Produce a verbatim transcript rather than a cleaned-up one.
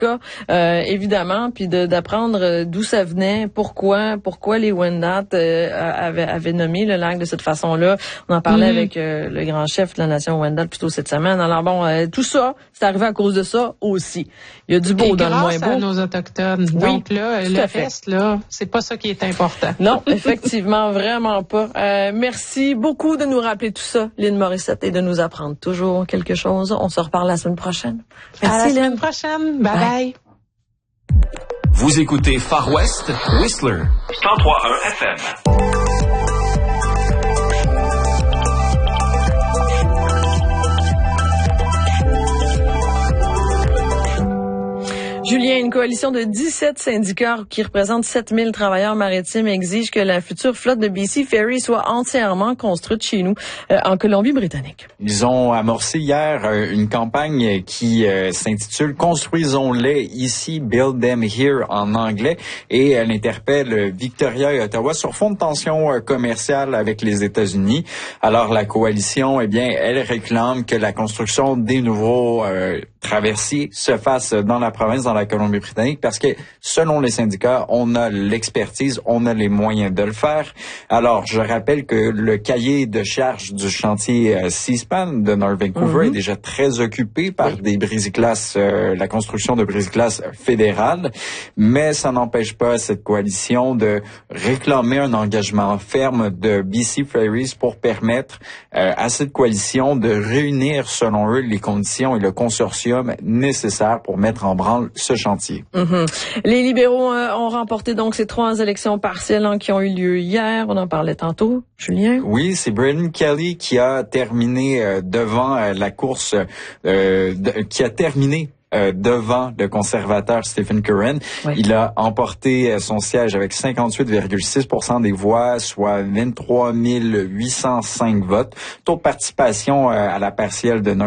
cas, euh, évidemment, puis de, d'apprendre d'où ça venait, pourquoi, pourquoi les Wendat euh, avaient, avaient nommé le lac de cette façon-là. On en parlait mmh. avec euh, le grand chef de la nation Wendat plus tôt cette semaine. Alors bon, euh, tout ça, c'est arrivé à cause de ça aussi. Il y a du beau Et dans le moins beau. Grâce à nos autochtones. Oui, donc là, le reste, là, c'est pas ça qui est important. Non, effectivement, vraiment pas. Euh, merci beaucoup de nous rappeler tout ça, Lynn Morissette, et de nous apprendre toujours quelque chose. On se reparle la semaine prochaine. Merci, à la Lynn. semaine prochaine. Bye bye. bye. Vous écoutez Far West Whistler cent trois point un F M. Julien, une coalition de dix-sept syndicats qui représentent sept mille travailleurs maritimes exige que la future flotte de B C Ferry soit entièrement construite chez nous, euh, en Colombie-Britannique. Ils ont amorcé hier euh, une campagne qui euh, s'intitule « Construisons-les ici, Build them here » en anglais, et elle interpelle Victoria et Ottawa sur fond de tension euh, commerciale avec les États-Unis. Alors la coalition, eh bien, elle réclame que la construction des nouveaux euh, traversiers se fasse dans la province, dans la Colombie-Britannique, parce que selon les syndicats, on a l'expertise, on a les moyens de le faire. Alors, je rappelle que le cahier de charge du chantier euh, Seaspan de North Vancouver mm-hmm. est déjà très occupé par oui. des brise-glaces, euh, la construction de brise-glaces fédérales, mais ça n'empêche pas cette coalition de réclamer un engagement ferme de B C Ferries pour permettre euh, à cette coalition de réunir, selon eux, les conditions et le consortium nécessaires pour mettre en branle ce chantier. Mm-hmm. Les libéraux euh, ont remporté donc ces trois élections partielles hein, qui ont eu lieu hier. On en parlait tantôt, Julien. Oui, c'est Brandon Kelly qui a terminé euh, devant euh, la course, euh, de, qui a terminé Euh, devant le conservateur Stephen Curran. Oui. Il a emporté euh, son siège avec cinquante-huit virgule six pour cent des voix, soit vingt-trois mille huit cent cinq votes. Taux de participation euh, à la partielle de